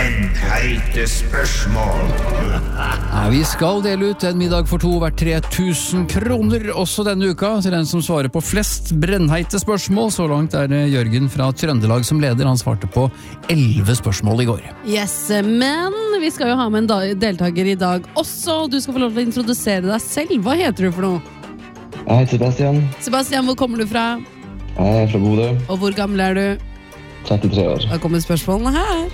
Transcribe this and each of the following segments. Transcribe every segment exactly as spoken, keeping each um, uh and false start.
brennheite spørsmål. Ja, vi skal dele ut en middag for to hvert tre tusen kroner også denne uka til den som svarer på flest brennheite spørsmål. Så langt er det Jørgen fra Trøndelag som leder. Han svarte på elleve spørsmål i går. Yes, men vi skal jo ha med en deltaker i dag også. Du skal få lov til å introdusere deg selv. Hva heter du for noe? Jeg heter Sebastian. Sebastian, hvor kommer du fra? Jeg er fra Bodø. Og hvor gammel er du? trettitre år. Da kommer spørsmålene her.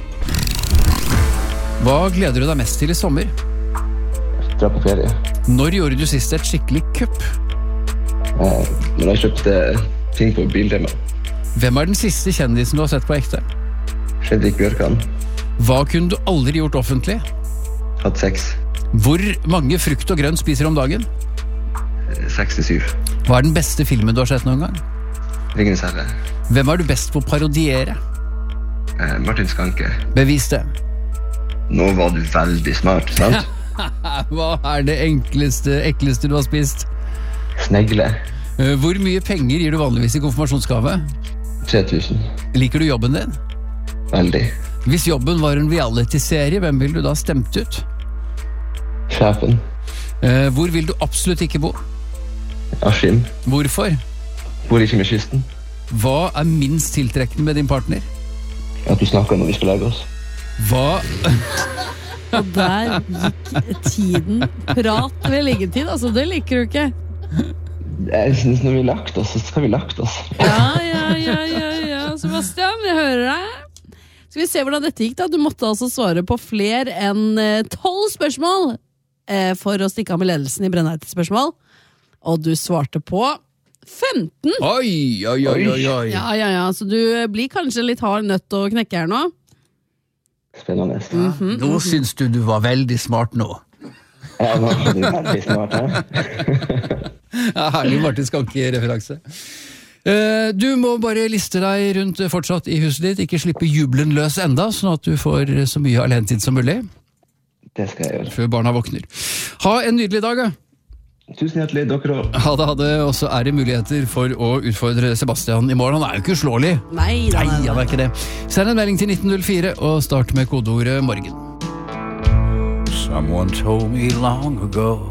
Hva gleder du deg mest til i sommer? Dra på ferie. Når gjorde du sist et skikkelig kupp? Eh, når jeg kjøpte ting på Biltema. Hvem er den siste kjendisen du har sett på ekte? Fredrik Bjørkan. Hva kunne du aldri gjort offentlig? Hatt sex. Hvor mange frukt og grønt spiser du om dagen? seks til syv. Hva er den beste filmen du har sett noen gang? Ringenes herre. Hvem er du best på å parodiere? Eh, Martin Skanke. Bevis det. Nå var du veldig smart, sant? Hva er det enkleste, ekleste du har spist? Snegle. Hvor mye penger gir du vanligvis i konfirmasjonsgave? tre tusen. Liker du jobben din? Veldig. Hvis jobben var en reality-serie, hvem vil du da stemt ut? Sjefen. Hvor vil du absolutt ikke bo? Askim. Hvorfor? Bor ikke med kysten. Hva er minst tiltrekkende med din partner? At du snakker når vi skal legge oss. Hva... Og der gikk tiden prat ved liggetid, altså det liker du ikke. Jeg synes når vi lagt oss, så skal vi lagt oss. Ja, ja, ja, ja, ja, Sebastian, jeg hører deg. Skal vi se hvordan dette gikk da? Du måtte altså svare på flere enn tolv spørsmål eh, for å stikke av med ledelsen i brennheite spørsmål. Og du svarte på femten. Oi, oi, oi, oi, oi. Ja, ja, ja, så du blir kanskje litt hard nødt å knekke her nå. Spennende. Mm-hmm, nå mm-hmm. Syns du du var veldig smart nå. Ja, nå er du veldig smart, ja. Ja, herlig Martin Skanke-referanse. Uh, du må bare liste deg rundt fortsatt i huset ditt, ikke slippe jubelen løs enda, sånn at du får så mye alenetid som mulig. Det skal jeg gjøre. Før barna våkner. Ha en nydelig dag, ja. Tusen hjertelig, dere også. Ha det, ha det, og så er det muligheter for å utfordre Sebastian i morgen. Han er jo ikke uslåelig. Nei, nei, nei. Nei, han er ikke det. Send en melding til nitten null fire og start med kodeordet morgen. Someone told me long ago